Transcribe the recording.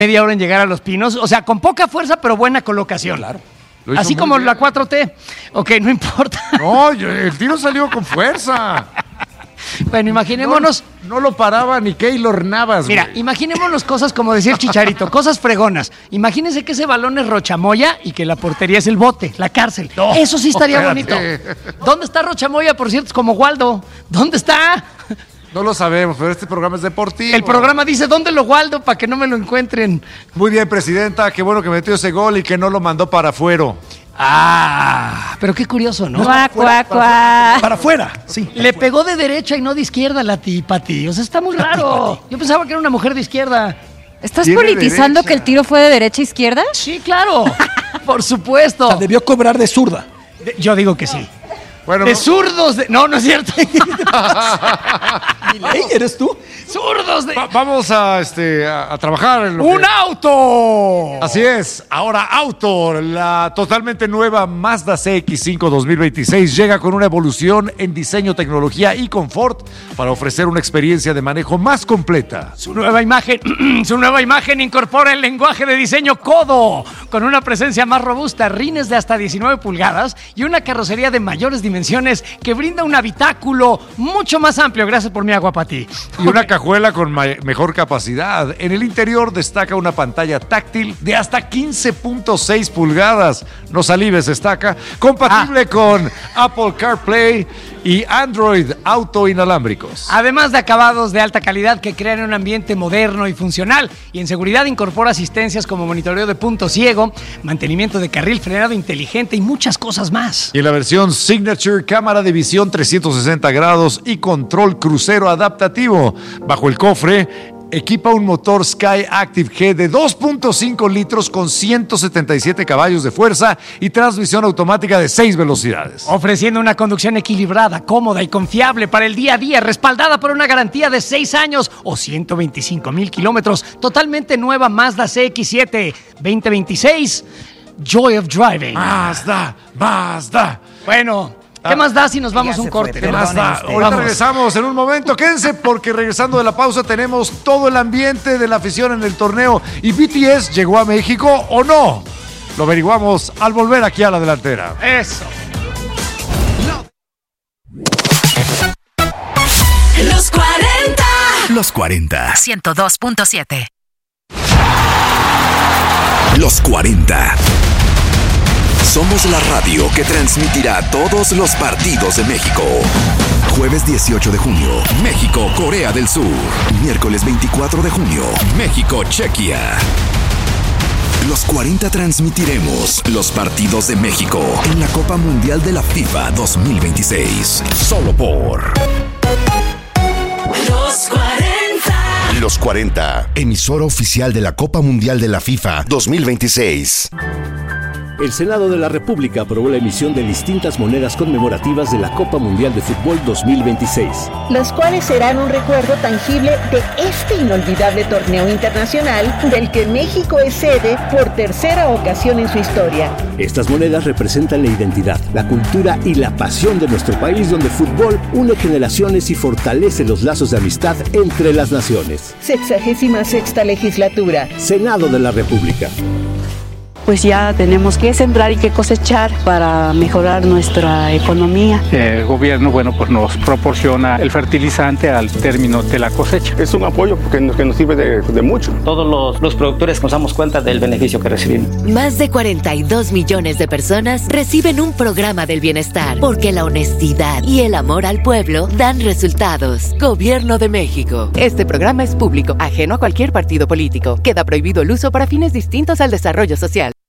media hora en llegar a Los Pinos. O sea, con poca fuerza, pero buena colocación. Claro. Así como bien. La 4T. Ok, no importa. No, el tiro salió con fuerza. Bueno, imaginémonos. No lo paraba ni Keylor Navas. Mira, imaginémonos cosas como decía el Chicharito, cosas fregonas. Imagínense que ese balón es Rochamoya y que la portería es el bote, la cárcel. No, eso sí estaría bonito. ¿Dónde está Rochamoya, por cierto? Es como Waldo. ¿Dónde está? No lo sabemos, pero este programa es deportivo. El programa dice, ¿dónde lo guardo para que no me lo encuentren? Muy bien, presidenta, qué bueno que metió ese gol y que no lo mandó para afuera. Pero qué curioso, ¿no? Para afuera, sí. Le pegó de derecha y no de izquierda la Pati. O sea, está muy raro. Yo pensaba que era una mujer de izquierda. ¿Estás politizando derecha? Que el tiro fue de derecha a izquierda? Sí, claro. Por supuesto. O sea, debió cobrar de zurda. Yo digo que sí. Bueno, de zurdos. No es cierto. ¿Milei eres tú? Zurdos de... Vamos a trabajar en ¡Un auto! Así es. Ahora auto. La totalmente nueva Mazda CX-5 2026 llega con una evolución en diseño, tecnología y confort para ofrecer una experiencia de manejo más completa. Su nueva imagen incorpora el lenguaje de diseño Codo, con una presencia más robusta, rines de hasta 19 pulgadas y una carrocería de mayores dimensiones que brinda un habitáculo mucho más amplio. Gracias por mi agua, Pati. Y una cajuela con mejor capacidad. En el interior destaca una pantalla táctil de hasta 15.6 pulgadas. No salives, destaca. Compatible con Apple CarPlay y Android Auto inalámbricos. Además de acabados de alta calidad que crean un ambiente moderno y funcional. Y en seguridad incorpora asistencias como monitoreo de punto ciego, mantenimiento de carril, frenado inteligente y muchas cosas más. Y en la versión Signature, cámara de visión 360 grados y control crucero adaptativo. Bajo el cofre equipa un motor Sky Active G de 2.5 litros con 177 caballos de fuerza y transmisión automática de 6 velocidades. Ofreciendo una conducción equilibrada, cómoda y confiable para el día a día, respaldada por una garantía de 6 años o 125,000 kilómetros. Totalmente nueva Mazda CX-7 2026. Joy of Driving. Mazda. Bueno, ¿qué más da si nos vamos a un corte? ¿Qué más da? Ahorita regresamos en un momento. Quédense porque regresando de la pausa tenemos todo el ambiente de la afición en el torneo. ¿Y BTS llegó a México o no? Lo averiguamos al volver aquí a la delantera. Eso. Los 40. Los 40. 102.7. Los 40. Somos la radio que transmitirá todos los partidos de México. Jueves 18 de junio, México, Corea del Sur. Miércoles 24 de junio, México, Chequia. Los 40 transmitiremos los partidos de México en la Copa Mundial de la FIFA 2026. Solo por Los 40. Los 40, emisora oficial de la Copa Mundial de la FIFA 2026. El Senado de la República aprobó la emisión de distintas monedas conmemorativas de la Copa Mundial de Fútbol 2026. Las cuales serán un recuerdo tangible de este inolvidable torneo internacional del que México es sede por tercera ocasión en su historia. Estas monedas representan la identidad, la cultura y la pasión de nuestro país, donde el fútbol une generaciones y fortalece los lazos de amistad entre las naciones. 66ª legislatura. Senado de la República. Pues ya tenemos que sembrar y que cosechar para mejorar nuestra economía. El gobierno, pues nos proporciona el fertilizante al término de la cosecha. Es un apoyo que nos sirve de mucho. Todos los productores nos damos cuenta del beneficio que recibimos. Más de 42 millones de personas reciben un programa del bienestar, porque la honestidad y el amor al pueblo dan resultados. Gobierno de México. Este programa es público, ajeno a cualquier partido político. Queda prohibido el uso para fines distintos al desarrollo social.